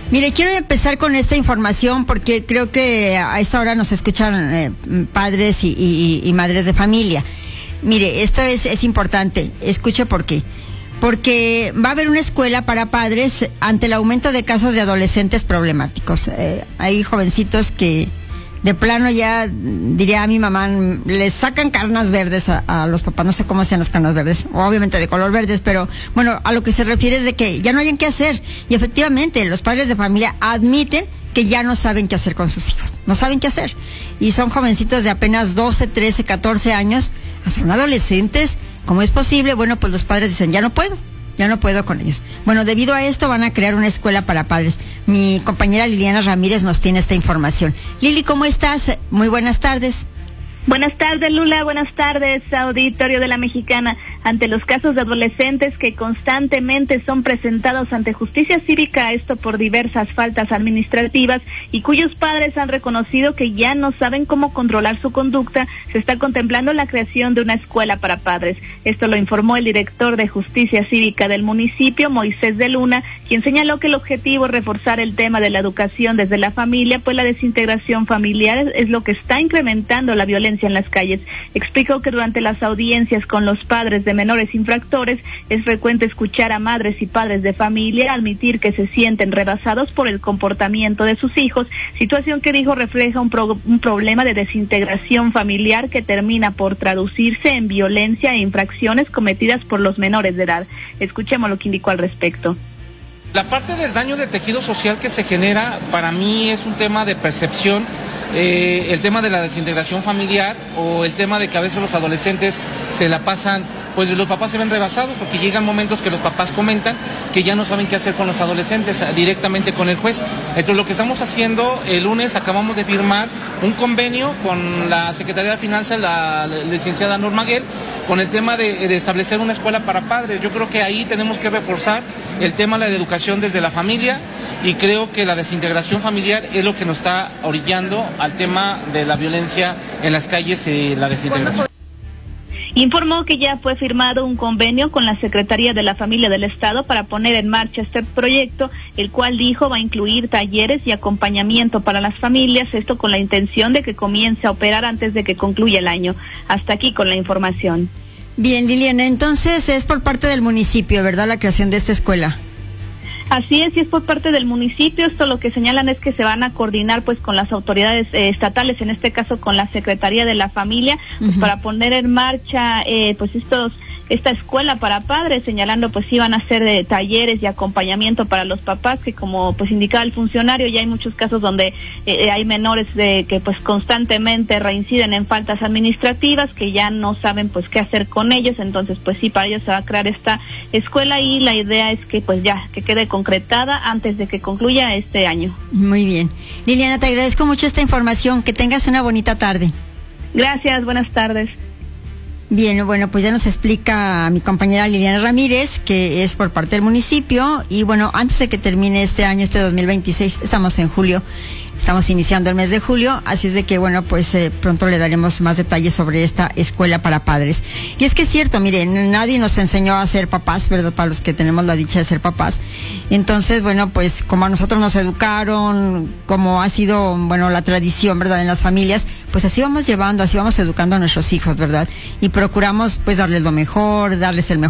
Mire, quiero empezar con esta información porque creo que a esta hora nos escuchan padres y madres de familia. Mire, esto es importante. Escuche por qué. Porque va a haber una escuela para padres ante el aumento de casos de adolescentes problemáticos. Hay jovencitos que de plano ya, diría a mi mamá, les sacan canas verdes a los papás, no sé cómo sean las canas verdes, obviamente de color verdes, pero bueno, a lo que se refiere es de que ya no hayan qué hacer. Y efectivamente, los padres de familia admiten que ya no saben qué hacer con sus hijos, no saben qué hacer. Y son jovencitos de apenas 12, 13, 14 años, son adolescentes. ¿Cómo es posible? Bueno, pues los padres dicen, ya no puedo con ellos. Bueno, debido a esto van a crear una escuela para padres. Mi compañera Liliana Ramírez nos tiene esta información. Lili, ¿cómo estás? Muy buenas tardes. Buenas tardes, Lula. Buenas tardes, auditorio de La Mexicana. Ante los casos de adolescentes que constantemente son presentados ante justicia cívica, esto por diversas faltas administrativas y cuyos padres han reconocido que ya no saben cómo controlar su conducta, se está contemplando la creación de una escuela para padres. Esto lo informó el director de Justicia Cívica del municipio, Moisés de Luna, quien señaló que el objetivo es reforzar el tema de la educación desde la familia, pues la desintegración familiar es lo que está incrementando la violencia en las calles. Explicó que durante las audiencias con los padres de menores infractores es frecuente escuchar a madres y padres de familia admitir que se sienten rebasados por el comportamiento de sus hijos, situación que dijo refleja un problema de desintegración familiar que termina por traducirse en violencia e infracciones cometidas por los menores de edad. Escuchemos lo que indicó al respecto. La parte del daño del tejido social que se genera, para mí es un tema de percepción, el tema de la desintegración familiar o el tema de que a veces los adolescentes se la pasan, pues los papás se ven rebasados porque llegan momentos que los papás comentan que ya no saben qué hacer con los adolescentes directamente con el juez. Entonces lo que estamos haciendo, el lunes acabamos de firmar un convenio con la Secretaría de Finanzas, la licenciada Norma Guel, con el tema de establecer una escuela para padres. Yo creo que ahí tenemos que reforzar el tema de la educación desde la familia y creo que la desintegración familiar es lo que nos está orillando al tema de la violencia en las calles y la desintegración. Informó que ya fue firmado un convenio con la Secretaría de la Familia del Estado para poner en marcha este proyecto, el cual dijo va a incluir talleres y acompañamiento para las familias, esto con la intención de que comience a operar antes de que concluya el año. Hasta aquí con la información. Bien, Liliana, entonces es por parte del municipio, ¿verdad?, la creación de esta escuela. Así es, y es por parte del municipio. Esto lo que señalan es que se van a coordinar pues con las autoridades estatales, en este caso con la Secretaría de la Familia, pues para poner en marcha pues esta escuela para padres, señalando pues iban a hacer talleres y acompañamiento para los papás, que como pues indicaba el funcionario, ya hay muchos casos donde hay menores que pues constantemente reinciden en faltas administrativas, que ya no saben pues qué hacer con ellos. Entonces pues sí, para ellos se va a crear esta escuela y la idea es que pues ya, que quede concretada antes de que concluya este año. Muy bien. Liliana, te agradezco mucho esta información, que tengas una bonita tarde. Gracias, buenas tardes. Bien, bueno, pues ya nos explica mi compañera Liliana Ramírez que es por parte del municipio y bueno, antes de que termine este año, este 2026, estamos en julio, estamos iniciando el mes de julio, así es de que bueno, pues pronto le daremos más detalles sobre esta escuela para padres. Y es que es cierto, miren, nadie nos enseñó a ser papás, ¿verdad?, para los que tenemos la dicha de ser papás. Entonces, bueno, pues como a nosotros nos educaron, como ha sido, bueno, la tradición, ¿verdad?, en las familias, pues así vamos llevando, así vamos educando a nuestros hijos, ¿verdad? Y procuramos pues darles lo mejor, darles el mejor